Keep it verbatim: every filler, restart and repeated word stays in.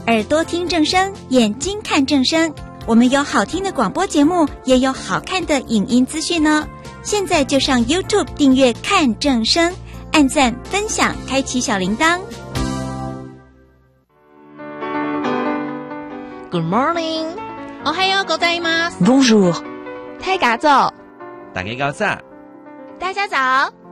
耳朵听正声，眼睛看正声。我们有好听的广播节目，也有好看的影音资讯呢。现在就上 YouTube 订阅看正声，按赞分享，开启小铃铛。 Good morning， おはようございます。 Bonjour， 太嘎早， 大家早。 大家早。